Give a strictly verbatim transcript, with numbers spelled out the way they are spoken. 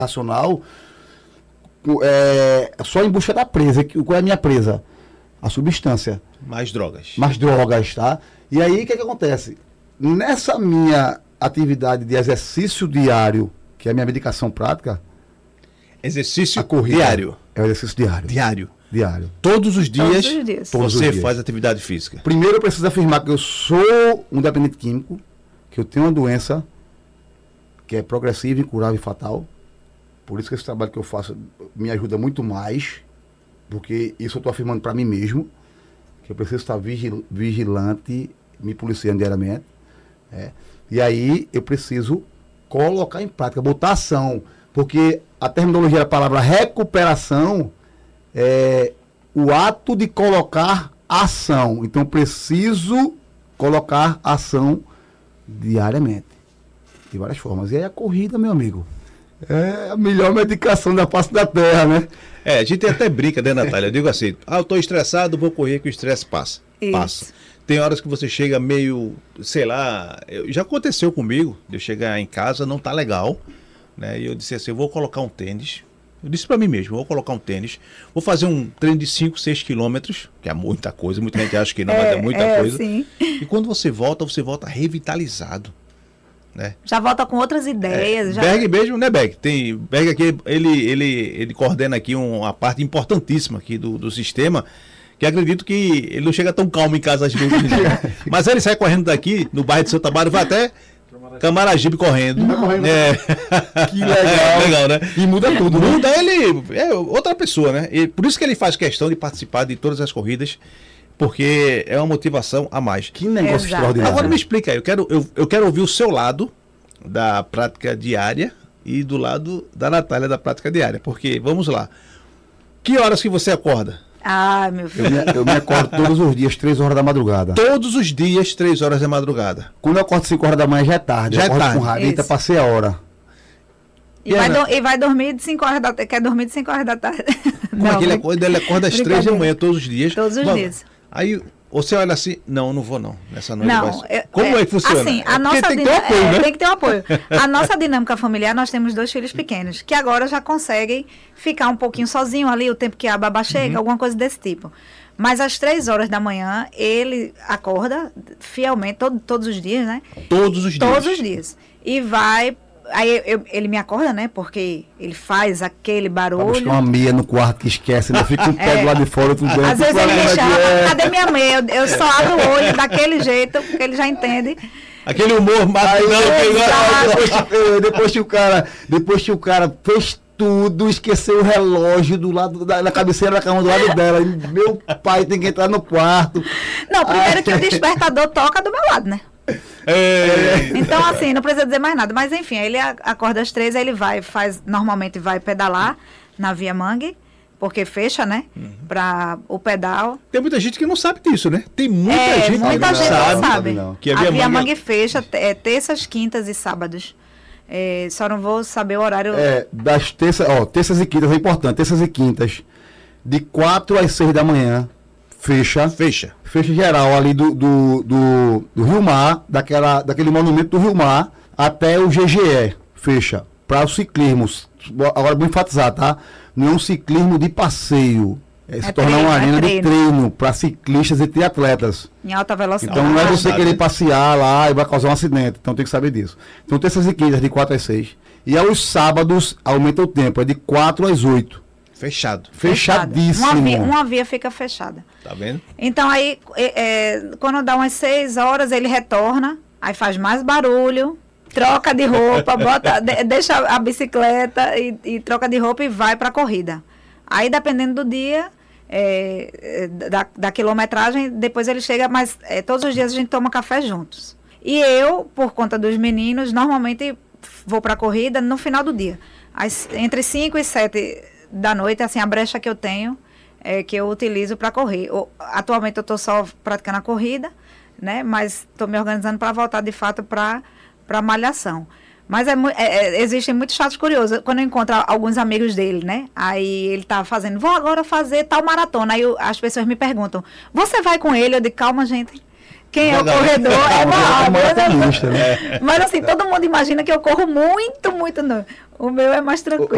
nacional, é, só em busca da presa. Qual é a minha presa? A substância. Mais drogas. Mais drogas, tá? E aí, o que, que acontece? Nessa minha atividade de exercício diário, que é a minha medicação prática... Exercício diário. É o exercício diário. Diário. Diário. Todos os dias, Todos os dias. Todos você os dias. faz atividade física. Primeiro, eu preciso afirmar que eu sou um dependente químico, que eu tenho uma doença que é progressiva, incurável e fatal. Por isso que esse trabalho que eu faço me ajuda muito mais, porque isso eu estou afirmando para mim mesmo, que eu preciso estar vigil, vigilante, me policiando diariamente. É. E aí eu preciso colocar em prática, botar ação, porque a terminologia da palavra recuperação é o ato de colocar ação. Então, preciso colocar ação diariamente, de várias formas. E aí a corrida, meu amigo, é a melhor medicação da face da terra, né? É, a gente até brinca, né, Natália? Eu digo assim, ah, eu tô estressado, vou correr que o estresse passa. Isso. Passa. Tem horas que você chega meio, sei lá, eu, já aconteceu comigo, de eu chegar em casa, não tá legal, né? E eu disse assim, eu vou colocar um tênis. Eu disse pra mim mesmo, vou colocar um tênis, vou fazer um treino de cinco, seis quilômetros, que é muita coisa, muita gente acha que não, É, mas é muita é, coisa. sim. E quando você volta, você volta revitalizado, né? Já volta com outras ideias. É, já... Berg mesmo, né, Berg? Tem, Berg aqui, ele, ele, ele coordena aqui um, uma parte importantíssima aqui do, do sistema, que acredito que ele não chega tão calmo em casa às vezes, né? Mas ele sai correndo daqui, no bairro de Santa Bárbara, vai até Camaragibe correndo. Vai correndo. É. Que legal. É, legal, né? E muda tudo, né? Muda ele, é outra pessoa, né? E por isso que ele faz questão de participar de todas as corridas, porque é uma motivação a mais. Que negócio Exato. extraordinário. Agora me explica aí, eu quero, eu, eu quero ouvir o seu lado da prática diária e do lado da Natália da prática diária, porque, vamos lá, que horas que você acorda? Ai, meu Eu filho. me, eu me acordo todos os dias, três horas da madrugada. Todos os dias, três horas da madrugada. Quando eu acordo cinco horas da manhã já é tarde. Já eu é acordo tarde. com rarita, Isso. passei a hora. E vai, do- e vai dormir de cinco horas da tarde. Quer dormir de cinco horas da tarde. Como é que ele brin- acorda? Ele acorda às três da brincadeira. manhã, todos os dias. Todos os Vamos. dias. Aí você olha assim, não, não vou não, nessa noite. Não, vai... é- Como é, é, que funciona? Assim, a É porque nossa tem que ter um dina- apoio, é, né? tem que ter um apoio. A nossa dinâmica familiar, nós temos dois filhos pequenos, que agora já conseguem ficar um pouquinho sozinho ali, o tempo que a babá chega, Uhum. alguma coisa desse tipo. Mas às três horas da manhã, ele acorda fielmente, todo, todos os dias, né? Todos os dias. Todos os dias. E vai... Aí eu- ele me acorda, né? Porque ele faz aquele Pra barulho. buscar uma meia no quarto que esquece, ainda fica um pé É. do lado de fora, outro dentro. Às vezes ele me Como é que chama, é? cadê minha meia? Eu, eu só abro o olho daquele jeito, porque ele já entende. Aquele humor Aí, matinal que ele gosta. aí, depois, que- depois que o cara, depois que o cara fez tudo, esqueceu o relógio do lado da, da cabeceira da cama do lado dela. E, meu pai tem que entrar no quarto. Não, primeiro Ai. que o despertador toca do meu lado, né? É. Então, assim, não precisa dizer mais nada. Mas, enfim, aí ele a- acorda às três, aí ele vai, faz, normalmente vai pedalar na Via Mangue, porque fecha, né? Pra o pedal. Tem muita gente que não sabe disso, né? Tem muita é, gente muita que não gente sabe. não sabe. não. Que a a Via Via, Mangue- Mangue fecha é, terças, quintas e sábados. É, só não vou saber o horário. É, das terças, ó, terças e quintas é importante, terças e quintas, de quatro às seis da manhã, fecha. Fecha. Fecha geral ali do, do, do, do Rio Mar, daquela, daquele monumento do Rio Mar, até o G G E, fecha. Para o ciclismo, agora vou enfatizar, tá? Não é um ciclismo de passeio, é, se É tornar treino, uma é arena de treino. treino para ciclistas e triatletas. Em alta velocidade. Então não é você Ah, querer né? passear lá e vai causar um acidente, então tem que saber disso. Então terças e quintas, de quatro às seis. E aos sábados, aumenta o tempo, é de quatro às oito. Fechado. Fechadíssimo. Uma via, uma via fica fechada. Tá vendo? Então aí, é, é, quando dá umas seis horas, ele retorna, aí faz mais barulho, troca de roupa, bota, de- deixa a bicicleta e, e troca de roupa e vai para a corrida. Aí, dependendo do dia, é, é, da, da quilometragem, depois ele chega, mas é, todos os dias a gente toma café juntos. E eu, por conta dos meninos, normalmente vou para a corrida no final do dia. Às- entre cinco e sete da noite, assim, a brecha que eu tenho é que eu utilizo para correr. O- atualmente eu estou só praticando a corrida, né? Mas estou me organizando para voltar de fato para para malhação. Mas é, mu- é, é, existem muitos chatos curiosos. Quando eu encontro alguns amigos dele, né? Aí ele tá fazendo, vou agora fazer tal maratona. Aí eu- as pessoas me perguntam, você vai com ele? Eu digo, calma, gente. Quem é o Devagar. corredor? É Você é uma maratonista, né? Mas assim, todo mundo imagina que eu corro muito, muito. Não. O meu é mais tranquilo.